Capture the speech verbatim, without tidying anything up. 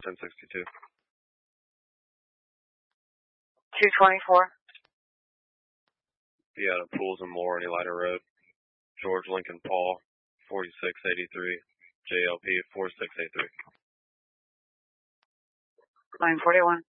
ten sixty-two. two twenty-four. Be out of Pools and Moore on Elida Road. George Lincoln Paul, forty-six eighty-three. J L P four six eight three. nine forty-one.